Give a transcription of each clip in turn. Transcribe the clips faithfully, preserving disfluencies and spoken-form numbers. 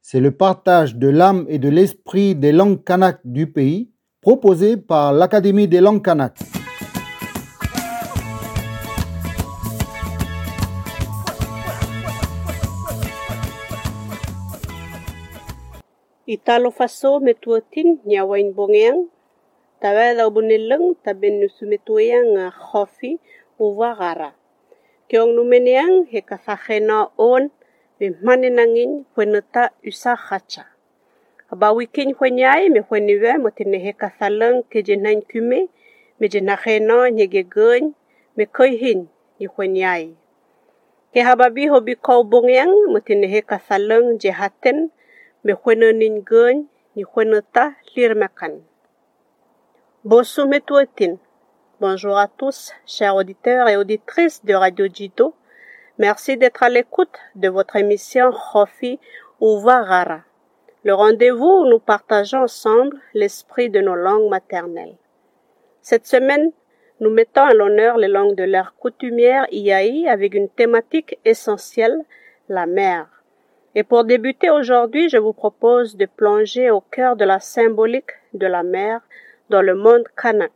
c'est le partage de l'âme et de l'esprit des langues kanak du pays, proposé par l'Académie des langues kanak. Italo faso metuatin nyawain bongeang, tawa daw bunileng taben nusumetuang khofi uwagara. Kiong numeneang he kafakhena on me maninangin kwenata usa khacha. Aba wikin kwenyai me kweniwe motine he kathalang kejenain kume me jenakhena nyegegun me koihin ni kwenyai. Ke hababi hobi kau bongeang motine he kathalang jehaten me kwenenin gun ni kwenata lirmakan. Bonsoir metuatin. Bonjour à tous, chers auditeurs et auditrices de Radio Jido. Merci d'être à l'écoute de votre émission Khofi Uwagara, le rendez-vous où nous partageons ensemble l'esprit de nos langues maternelles. Cette semaine, nous mettons à l'honneur les langues de l'ère coutumière Iai avec une thématique essentielle, la mer. Et pour débuter aujourd'hui, je vous propose de plonger au cœur de la symbolique de la mer dans le monde kanak.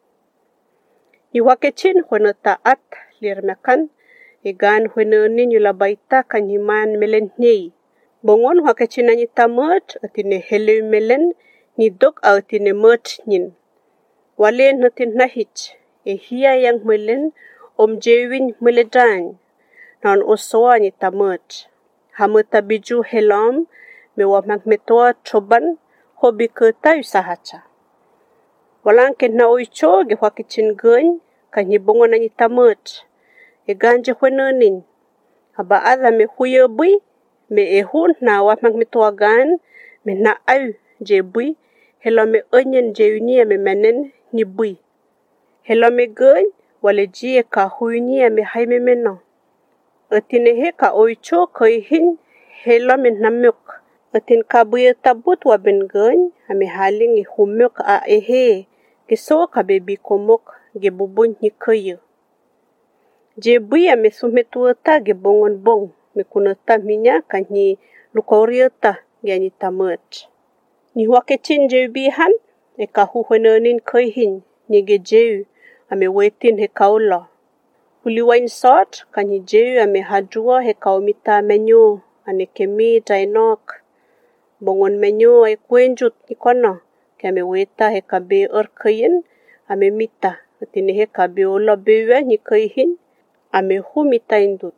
Iwakechin hwenota at lirmekan, igan hwenenin yulabaita kanyiman melen nyei. Bongon wakechin anita mert atine hele melen ni dok atine mert nyin. Walen natin nahich, e hiya yang melen om jewin meledan, nan osoa anita mert. Hamata biju helam mewa magmetoa choban hobi keta usahacha. Walang kena oicho ge wakichin gun kanyibongo na nitamot. E ganje hwenenin. Haba adha me huye bui me ehun na wa magmetoa gan me na au je bui hela me onyen je unia me menen ni bui. Hela me gun wale jie ka huinia me haime meno. Atine he ka oicho koi hin hela me namuk. Atin ka buye tabut wa ben gun ame haling i humuk a ehe kiso ka bebi komok ge bubun ni kayo. Je bui ame sumetuata ge bongon bong me kunata minya kanyi lukauriata ge ni tamet. Ni wakechin je bihan e ka huhwenenin koi hin ni ge jeu ame wetin he kaula. Uliwain sort kanyi jeu ame hajua he kaumita menyo ane kemi dainok. Bongon menyo ay kwenjut ikono kame weta he kabe orkayin ame mita atine he kabe ola bewe ni kaihin ame hu mita indut.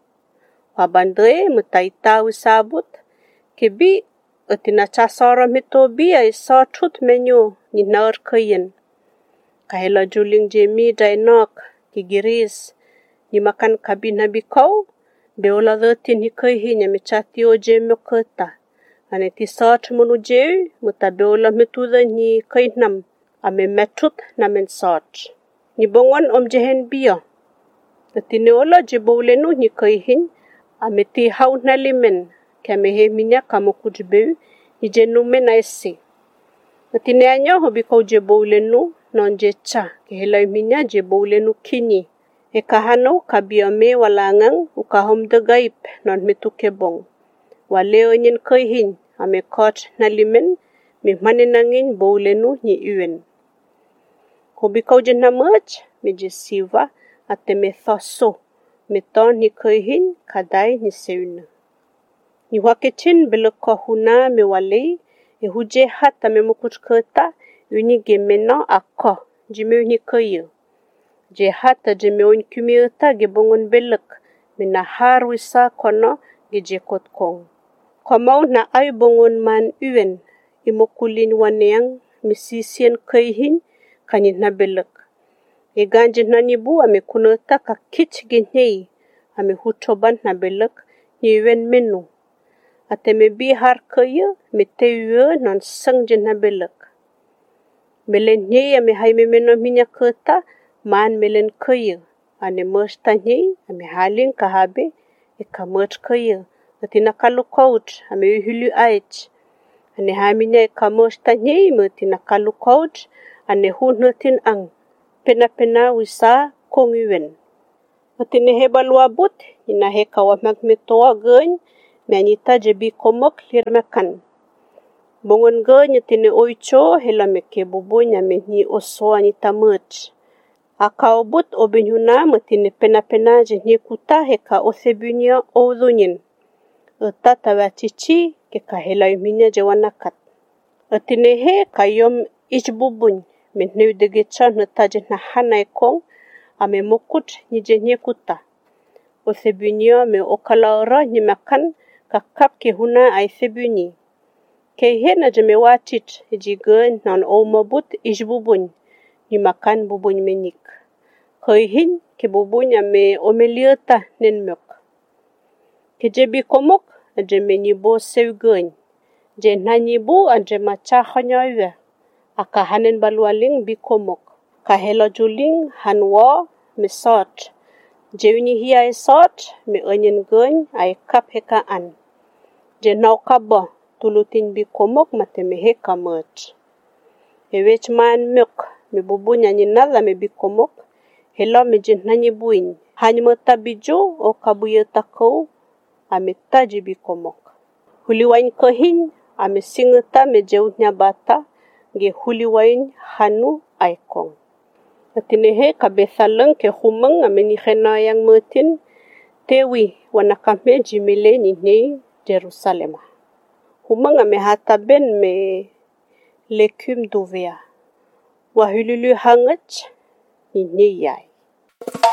Wabandre mutaita usabut kebi atina chasara metobi ay sartut menyo ni naor kayin. Kahela juling jemi dainok kigiris ni makan kabi nabi kau beola dhatin hi kaihin ame chatio jemi kota. Ane ti sart munu jeu mutabeola metudha ni kainam ame metut na men sart. Ni bongon om jehen biya. Atine ola jebowlenu ni kaihin ame ti hau na limen kame he minya kamukujbeu ni jenume na esi. Atine anyo hobi kau jebowlenu non jecha ke helai minya jebowlenu kini. E kahano kabiya me walangang ukahom dagaip non metukebong. Waleo nyen kaihin ame kot na limen me maninangin bowlenu ni uen. Hobi kau jena merch me jesiva ate me thoso me ton ni kaihin kadai ni seuna. Ni wakechin beloko huna me walei e huje hata me mukut kota uni gemena akko jime ni kayo. Je hata jime un kumiota ge bongon belek me na harwisa kono ge je kotkong. Komau na ay bongon man uen imokulin waneang misisien kaihin kanin na belek. E ganje na nibu ame kunota ka kich genhei ame hutoban na belek ni uen menu. Ate me bihar kaya me tewe non sangjen na belek. Melen nyei ame haime meno minya kota man melen kaya. Ane mersta nyei ame haling kahabe e ka mert kaya. Ati nakalukout ame uhulu ait. Ane haminya e ka mersta nyei me ti nakalukout ane hunutin ang. Pena-pena wisa kong uen. Ati nehe baluabut ina he kawa magmetoa gen me anita je bi komok lirmakan. Bongon ge nyetine oicho hela me ke bubunya me ni oso anita merch. Akau but obinyuna metine pena-pena je ni kuta heka osebunya oudunyin. Eta tawa cici ke ka hela yuminya je wanakat. Etine he kayom ich bubuny me neu degecha neta je nahanai kong ame mokut ni je ni kuta. Osebunya me okalaura ni makan kakap ke huna ay sebunyi. Ke he na je me wachit jigen nan o mabut ich bubuny ni makan bubuny menik. Kaihin ke bubunya me omeliota nen mek. Ke je bi komok je me nibo seugen. Je na nibo anje macha hanyawe. Aka hanen balualing bi komok. Kahela juling hanwa me sot. Je uni hiya sot me onion gen ay kap heka an. Je nau kaba tulutin bi komok mate me heka merch. Ewech man mek me bubunya ni nala me bi komok. Hela me je na nibuin. Hanya tabijo o kabuya takau ame taji bi komok. Huliwain kahin ame singeta me jeunya bata ge huliwain hanu aikong. Atinehe kabesaleng ke humeng ame ni khena yang mertin tewi wanakame jimile ni nei Jerusalem. Humeng ame hataben me lekum duvea. Wahululu hangach ni nei yai.